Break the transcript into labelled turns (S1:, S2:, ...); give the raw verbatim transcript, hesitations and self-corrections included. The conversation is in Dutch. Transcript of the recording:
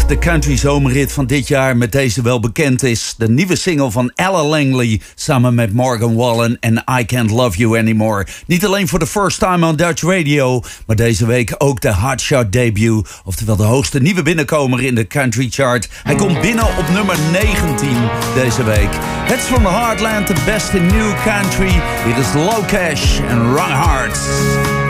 S1: vijf, de country zomerrit van dit jaar, met deze wel bekend is. De nieuwe single van Ella Langley samen met Morgan Wallen en I Can't Love You Anymore. Niet alleen voor de first time on Dutch Radio, maar deze week ook de Hotshot debut. Oftewel de hoogste nieuwe binnenkomer in de country chart. Hij komt binnen op nummer negentien deze week. It's from the Heartland, the best in new country. Dit is Low Cash en Wrong Hearts.